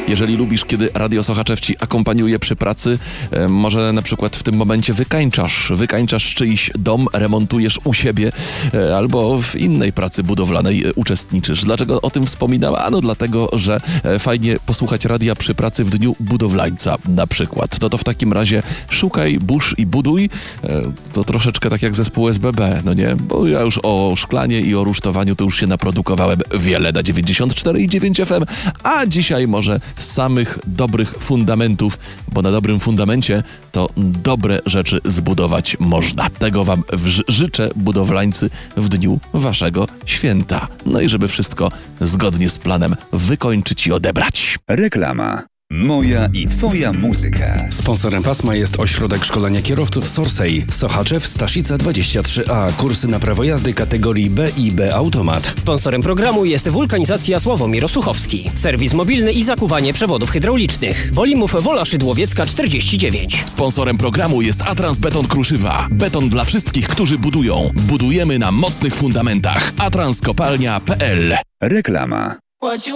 Jeżeli lubisz, kiedy Radio Sochaczew ci akompaniuje przy pracy, może na przykład w tym momencie wykańczasz czyjś dom, remontujesz u siebie albo w innej pracy budowlanej uczestniczysz. Dlaczego o tym wspominam? Ano dlatego, że fajnie posłuchać radia przy pracy w dniu budowlańca na przykład. To w takim razie szukaj, burz i buduj. To troszeczkę tak jak zespół SBB, no nie? Bo ja już o szklanie i o rusztowaniu to już się naprodukowałem wiele na 94,9 FM, a dzisiaj może z samych dobrych fundamentów, bo na dobrym fundamencie to dobre rzeczy zbudować można. Tego wam życzę, budowlańcy, w dniu waszego święta. No i żeby wszystko zgodnie z planem wykończyć i odebrać. Reklama. Moja i twoja muzyka. Sponsorem pasma jest Ośrodek Szkolenia Kierowców Sorsej. Sochaczew, Staszica 23A. Kursy na prawo jazdy kategorii B i B Automat. Sponsorem programu jest Wulkanizacja Sławomir Suchowski. Serwis mobilny i zakuwanie przewodów hydraulicznych. Bolimów Wola Szydłowiecka 49. Sponsorem programu jest Atrans Beton Kruszywa. Beton dla wszystkich, którzy budują. Budujemy na mocnych fundamentach. atranskopalnia.pl. Reklama.